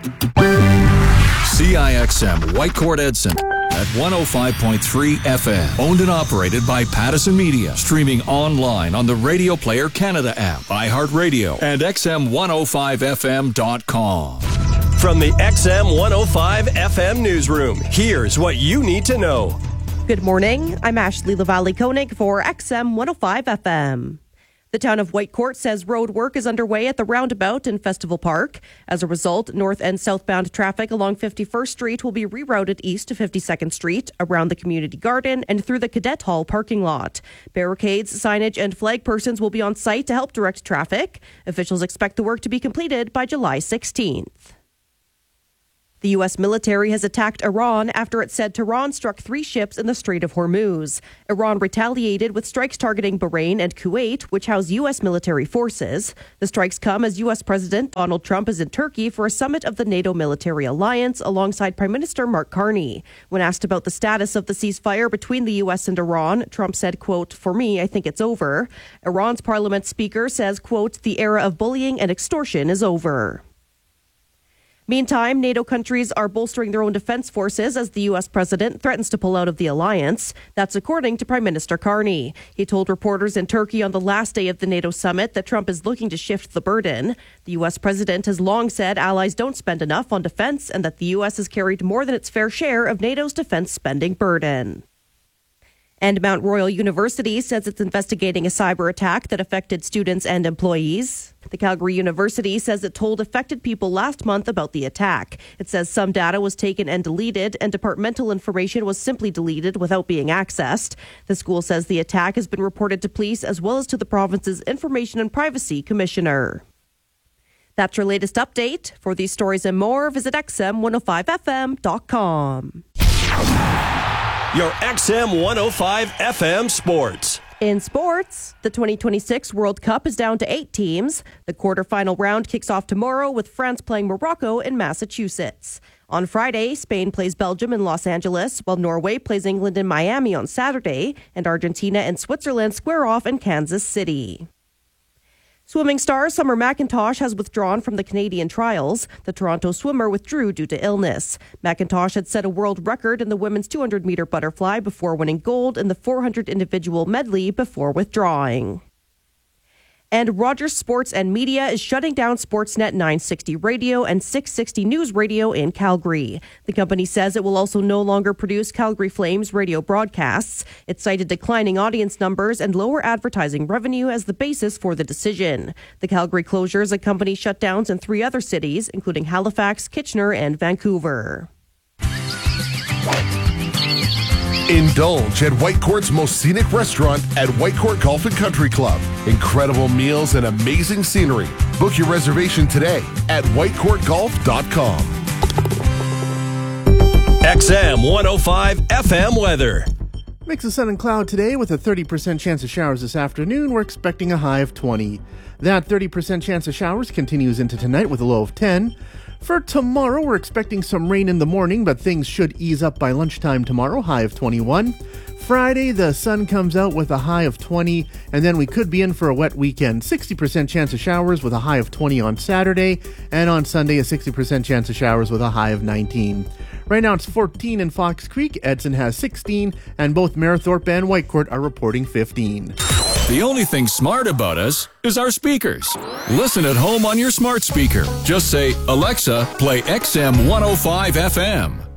CIXM Whitecourt Edson at 105.3 FM. Owned and operated by Pattison Media. Streaming online on the Radio Player Canada app, iHeartRadio, and XM105FM.com. From the XM 105 FM newsroom, here's what you need to know. Good morning. I'm Ashley Lavallee-Koenig for XM 105 FM. The town of Whitecourt says road work is underway at the roundabout in Festival Park. As a result, north and southbound traffic along 51st Street will be rerouted east to 52nd Street, around the community garden, and through the Cadet Hall parking lot. Barricades, signage, and flag persons will be on site to help direct traffic. Officials expect the work to be completed by July 16th. The U.S. military has attacked Iran after it said Tehran struck 3 ships in the Strait of Hormuz. Iran retaliated with strikes targeting Bahrain and Kuwait, which house U.S. military forces. The strikes come as U.S. President Donald Trump is in Turkey for a summit of the NATO military alliance alongside Prime Minister Mark Carney. When asked about the status of the ceasefire between the U.S. and Iran, Trump said, quote, "For me, I think it's over." Iran's parliament speaker says, quote, "The era of bullying and extortion is over." Meantime, NATO countries are bolstering their own defense forces as the U.S. president threatens to pull out of the alliance. That's according to Prime Minister Carney. He told reporters in Turkey on the last day of the NATO summit that Trump is looking to shift the burden. The U.S. president has long said allies don't spend enough on defense and that the U.S. has carried more than its fair share of NATO's defense spending burden. And Mount Royal University says it's investigating a cyber attack that affected students and employees. The Calgary University says it told affected people last month about the attack. It says some data was taken and deleted, and departmental information was simply deleted without being accessed. The school says the attack has been reported to police as well as to the province's Information and Privacy Commissioner. That's your latest update. For these stories and more, visit XM105FM.com. Your XM 105 FM Sports. In sports, the 2026 World Cup is down to 8 teams. The quarterfinal round kicks off tomorrow with France playing Morocco in Massachusetts. On Friday, Spain plays Belgium in Los Angeles, while Norway plays England in Miami on Saturday, and Argentina and Switzerland square off in Kansas City. Swimming star Summer McIntosh has withdrawn from the Canadian trials. The Toronto swimmer withdrew due to illness. McIntosh had set a world record in the women's 200-meter butterfly before winning gold in the 400 individual medley before withdrawing. And Rogers Sports and Media is shutting down Sportsnet 960 Radio and 660 News Radio in Calgary. The company says it will also no longer produce Calgary Flames radio broadcasts. It cited declining audience numbers and lower advertising revenue as the basis for the decision. The Calgary closures accompany shutdowns in 3 other cities, including Halifax, Kitchener, and Vancouver. Indulge at Whitecourt's most scenic restaurant at Whitecourt Golf and Country Club. Incredible meals and amazing scenery. Book your reservation today at whitecourtgolf.com. XM 105 FM weather. Mix of sun and cloud today with a 30% chance of showers this afternoon. We're expecting a high of 20. That 30% chance of showers continues into tonight with a low of 10. For tomorrow, we're expecting some rain in the morning, but things should ease up by lunchtime tomorrow, high of 21. Friday, the sun comes out with a high of 20, and then we could be in for a wet weekend. 60% chance of showers with a high of 20 on Saturday, and on Sunday, a 60% chance of showers with a high of 19. Right now, it's 14 in Fox Creek, Edson has 16, and both Marathorpe and Whitecourt are reporting 15. The only thing smart about us is our speakers. Listen at home on your smart speaker. Just say, "Alexa, play XM 105 FM."